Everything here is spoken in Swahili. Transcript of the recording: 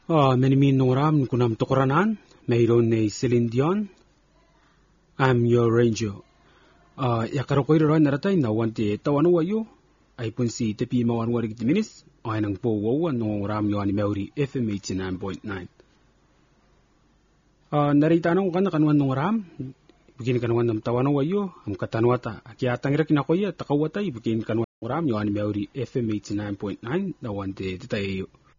Menimin noram kunam tukuranan, mayroon ni Celine Dion. I'm your ranger. Yakarokoy ron naratay na wanti tawano wayo ay pun si tepi mawan warig minis ay nang po wawan no ram yo ani Maori FM 89.9. Narita nang kan kanwan no ram bikin kanwan nam tawano wayo am katanwata akiatang ira kinakoya takawata bikin kanwan ram yo ani Maori FM 89.9 na wanti titayo.